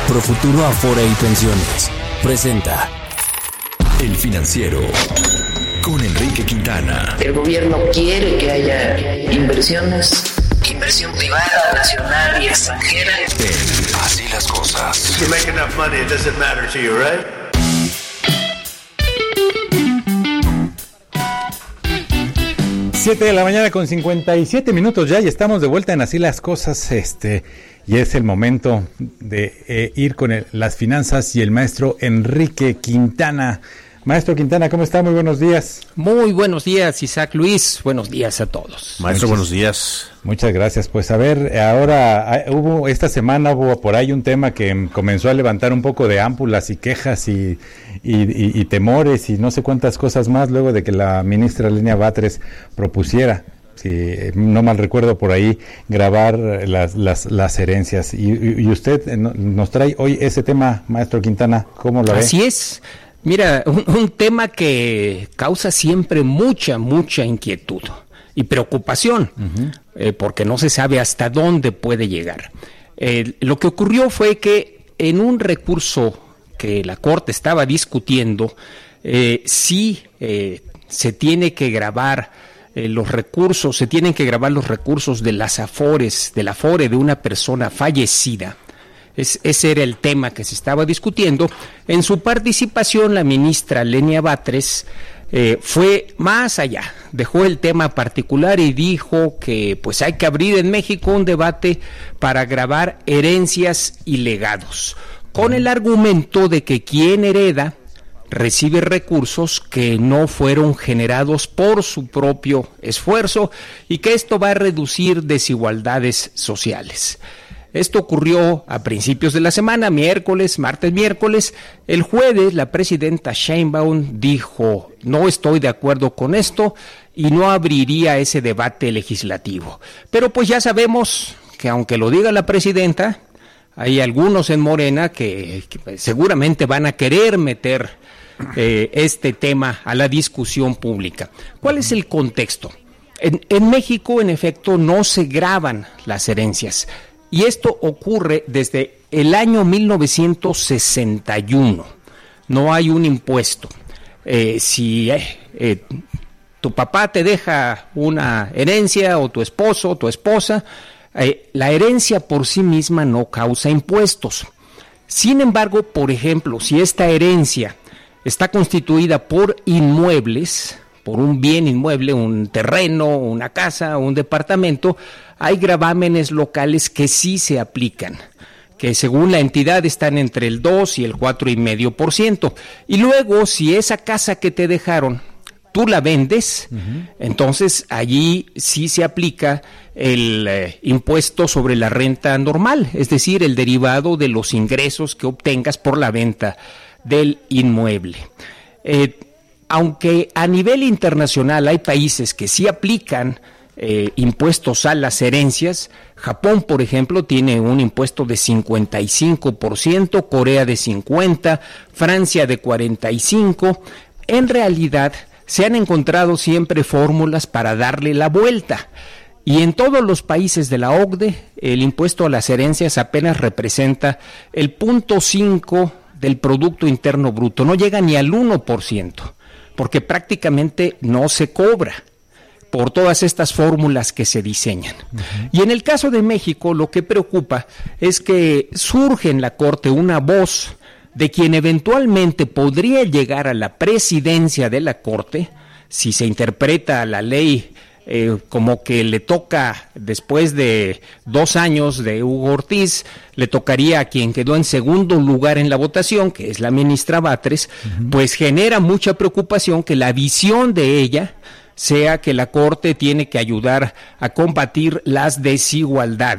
Profuturo Afore y Pensiones presenta El Financiero con Enrique Quintana. El gobierno quiere que haya inversiones, inversión privada, nacional y extranjera. Así las cosas. You make enough money, it doesn't matter to you, right? Siete de la mañana con 57 minutos ya y estamos de vuelta en Así las Cosas, y es el momento de ir con las finanzas y el maestro Enrique Quintana. Maestro Quintana, ¿cómo está? Muy buenos días. Muy buenos días, Isaac Luis. Buenos días a todos. Maestro, buenos días. Muchas gracias. Pues a ver, ahora esta semana hubo por ahí un tema que comenzó a levantar un poco de ámpulas y quejas y temores y no sé cuántas cosas más luego de que la ministra Lenia Batres propusiera, si no mal recuerdo por ahí, grabar las herencias. Y usted nos trae hoy ese tema, maestro Quintana, ¿cómo lo ve? Así es. Mira, un tema que causa siempre mucha inquietud y preocupación, porque no se sabe hasta dónde puede llegar. Lo que ocurrió fue que en un recurso que la Corte estaba discutiendo, se tiene que grabar los recursos, se tienen que grabar los recursos de las afores, del afore de una persona fallecida. Ese era el tema que se estaba discutiendo. En su participación, la ministra Lenia Batres fue más allá, dejó el tema particular y dijo que pues hay que abrir en México un debate para gravar herencias y legados, con el argumento de que quien hereda recibe recursos que no fueron generados por su propio esfuerzo y que esto va a reducir desigualdades sociales. Esto ocurrió a principios de la semana, martes-miércoles. El jueves, la presidenta Sheinbaum dijo, no estoy de acuerdo con esto y no abriría ese debate legislativo. Pero pues ya sabemos que aunque lo diga la presidenta, hay algunos en Morena que seguramente van a querer meter este tema a la discusión pública. ¿Cuál es el contexto? En México, en efecto, no se graban las herencias. Y esto ocurre desde el año 1961. No hay un impuesto. Si tu papá te deja una herencia o tu esposo o tu esposa, la herencia por sí misma no causa impuestos. Sin embargo, por ejemplo, si esta herencia está constituida por inmuebles, por un bien inmueble, un terreno, una casa, un departamento, hay gravámenes locales que sí se aplican, que según la entidad están entre el 2 y el 4,5%. Y luego, si esa casa que te dejaron, tú la vendes, entonces allí sí se aplica el impuesto sobre la renta normal, es decir, el derivado de los ingresos que obtengas por la venta del inmueble. Aunque a nivel internacional hay países que sí aplican impuestos a las herencias, Japón, por ejemplo, tiene un impuesto de 55%, Corea de 50%, Francia de 45%. En realidad, se han encontrado siempre fórmulas para darle la vuelta. Y en todos los países de la OCDE, el impuesto a las herencias apenas representa el 0.5% del Producto Interno Bruto, no llega ni al 1%, porque prácticamente no se cobra por todas estas fórmulas que se diseñan. Y en el caso de México, lo que preocupa es que surge en la Corte una voz de quien eventualmente podría llegar a la presidencia de la Corte, si se interpreta la ley como que le toca, después de 2 años de Hugo Ortiz, le tocaría a quien quedó en segundo lugar en la votación, que es la ministra Batres, pues genera mucha preocupación que la visión de ella sea que la Corte tiene que ayudar a combatir las desigualdades.